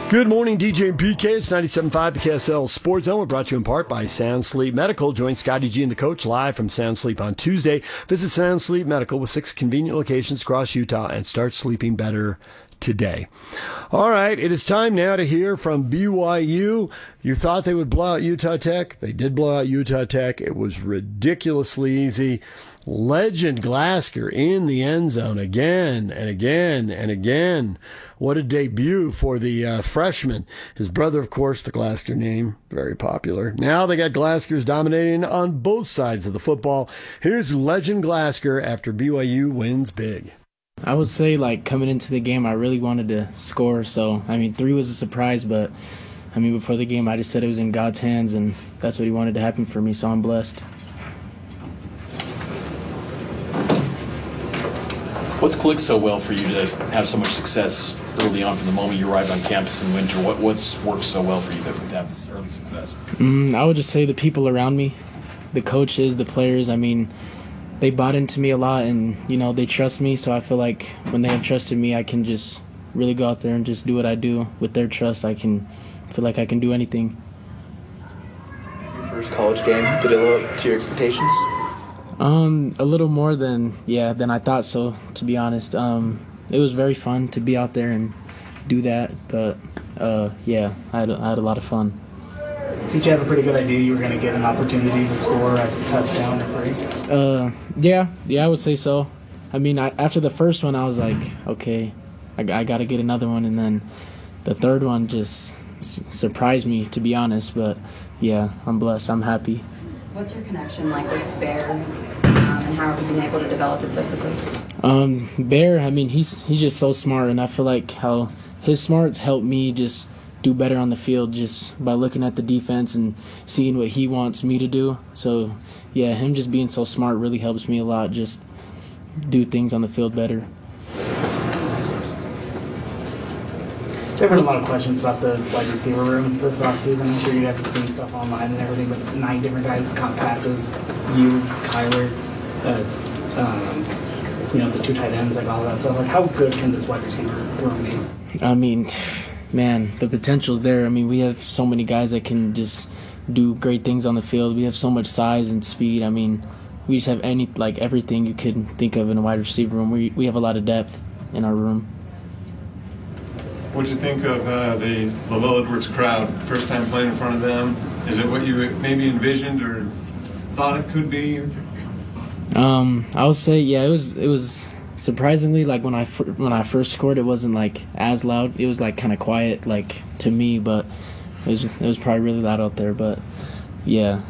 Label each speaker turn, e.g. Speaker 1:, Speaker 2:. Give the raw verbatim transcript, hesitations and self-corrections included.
Speaker 1: Good morning, D J and P K. It's ninety-seven point five, the K S L Sports Zone. We're brought to you in part by Sound Sleep Medical. Join Scotty G and the coach live from Sound Sleep on Tuesday. Visit Sound Sleep Medical with six convenient locations across Utah and start sleeping better today. All right, it is time now to hear from B Y U. You thought they would blow out Utah Tech. They did blow out Utah Tech. It was ridiculously easy. Legend Glasgow in the end zone again and again and again. What a debut for the uh, freshman. His brother, of course, the Glasgow name, very popular. Now they got Glasgow's dominating on both sides of the football. Here's Legend Glasgow after B Y U wins big.
Speaker 2: I would say, like, coming into the game, I really wanted to score. So, I mean, three was a surprise, but, I mean, before the game, I just said it was in God's hands, and that's what he wanted to happen for me, so I'm blessed.
Speaker 3: What's clicked so well for you to have so much success early on from the moment you arrived on campus in winter? What, what's worked so well for you to have this early success?
Speaker 2: Mm, I would just say the people around me, the coaches, the players. I mean, they bought into me a lot, and, you know, they trust me, so I feel like when they have trusted me, I can just really go out there and just do what I do. With their trust, I can feel like I can do anything.
Speaker 4: Your first college game, did it live up to your expectations?
Speaker 2: Um, a little more than, yeah, than I thought so, to be honest. Um, it was very fun to be out there and do that, but, uh, yeah, I had, I had a lot of fun.
Speaker 5: Did you have a pretty good idea you were going to get an opportunity to score a touchdown or three?
Speaker 2: Uh, yeah, yeah, I would say so. I mean, I, after the first one, I was like, okay, I, I got to get another one, and then the third one just s- surprised me, to be honest, but, yeah, I'm blessed. I'm happy.
Speaker 6: What's your connection like with Bear, um, and how have you been able to develop it so quickly?
Speaker 2: Um, Bear, I mean, he's he's just so smart, and I feel like how his smarts help me just do better on the field just by looking at the defense and seeing what he wants me to do. So, yeah, him just being so smart really helps me a lot, just do things on the field better.
Speaker 5: There have been a lot of questions about the wide receiver room this offseason. I'm sure you guys have seen stuff online and everything, but nine different guys that caught passes, you, Kyler, uh, um, you know, the two tight ends, like all that stuff. Like, how good can this wide receiver room be?
Speaker 2: I mean, man, the potential's there. I mean, we have so many guys that can just do great things on the field. We have so much size and speed. I mean, we just have any, like, everything you could think of in a wide receiver room. We, we have a lot of depth in our room.
Speaker 7: What'd you think of uh, the LaVelle Edwards crowd? First time playing in front of them. Is it what you maybe envisioned or thought it could be?
Speaker 2: Um, I would say, yeah, it was it was surprisingly, like, when I fir- when I first scored, it wasn't like as loud. It was like kind of quiet, like, to me, but it was it was probably really loud out there. But yeah,